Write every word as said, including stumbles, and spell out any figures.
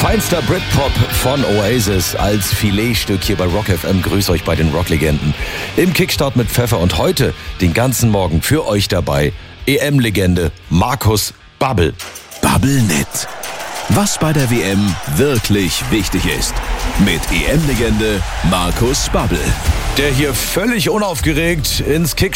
Feinster Britpop von Oasis als Filetstück hier bei Rock F M. Grüß euch bei den Rocklegenden. Im Kickstart mit Pfeffer und heute den ganzen Morgen für euch dabei E M-Legende Markus Babbel. Babbelnet. Was bei der W M wirklich wichtig ist. Mit E M-Legende Markus Babbel. Der hier völlig unaufgeregt ins Kick